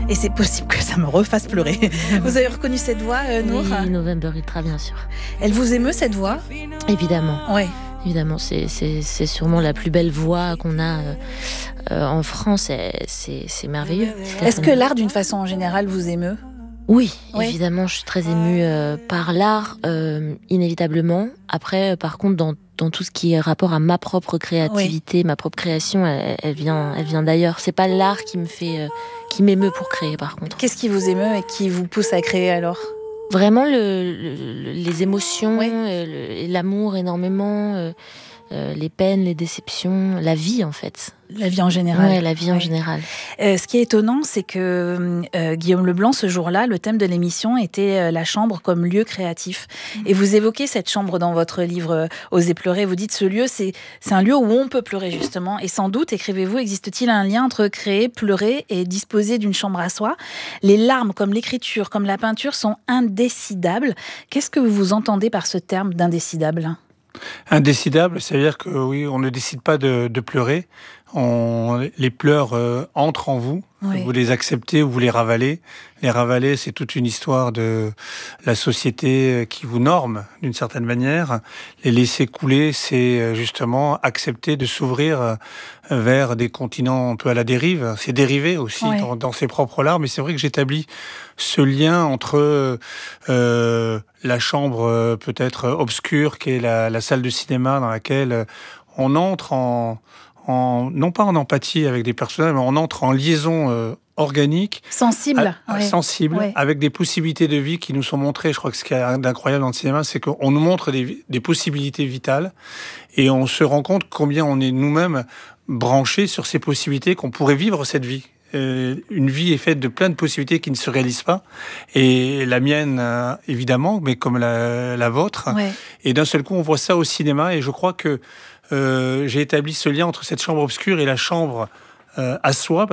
Et c'est possible que ça me refasse pleurer. Vous avez reconnu cette voix, Nour ? Oui, November Ultra, bien sûr. Elle vous émeut, cette voix ? Évidemment. Ouais. Évidemment, c'est sûrement la plus belle voix qu'on a en France. C'est merveilleux. Est-ce que l'art, d'une façon générale, vous émeut ? Oui, évidemment, je suis très émue par l'art, inévitablement. Après, par contre, dans tout ce qui est rapport à ma propre créativité, ma propre création, elle vient d'ailleurs. C'est pas l'art qui m'émeut pour créer, par contre. Qu'est-ce qui vous émeut et qui vous pousse à créer alors ? Vraiment les émotions, l'amour énormément, les peines, les déceptions, la vie en fait. La vie en général. Oui, la vie en général. Ce qui est étonnant, c'est que Guillaume Leblanc, ce jour-là, le thème de l'émission était la chambre comme lieu créatif. Et vous évoquez cette chambre dans votre livre Oser pleurer. Vous dites ce lieu, c'est un lieu où on peut pleurer justement. Et sans doute, écrivez-vous, existe-t-il un lien entre créer, pleurer et disposer d'une chambre à soi ? Les larmes, comme l'écriture, comme la peinture, sont indécidables. Qu'est-ce que vous entendez par ce terme d'indécidable ? Indécidable, c'est-à-dire que oui, on ne décide pas de pleurer. Les pleurs entrent en vous. Oui. Vous les acceptez ou vous les ravalez. Les ravaler, c'est toute une histoire de la société qui vous norme d'une certaine manière. Les laisser couler, c'est justement accepter de s'ouvrir vers des continents un peu à la dérive. C'est dérivé aussi dans ses propres larmes. Mais c'est vrai que j'établis ce lien entre la chambre peut-être obscure, qui est la salle de cinéma dans laquelle on entre non pas en empathie avec des personnages, mais on entre en liaison organique, sensible, avec des possibilités de vie qui nous sont montrées. Je crois que ce qui est d'incroyable dans le cinéma, c'est qu'on nous montre des possibilités vitales et on se rend compte combien on est nous-mêmes branchés sur ces possibilités, qu'on pourrait vivre cette vie. Une vie est faite de plein de possibilités qui ne se réalisent pas, et la mienne évidemment, mais comme la vôtre. Et d'un seul coup, on voit ça au cinéma, et je crois que j'ai établi ce lien entre cette chambre obscure et la chambre à soi.